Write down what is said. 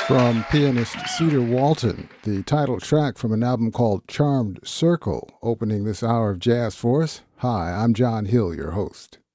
From pianist Cedar Walton, the title track from an album called Charmed Circle, opening this hour of jazz for us. Hi, I'm John Hill, your host.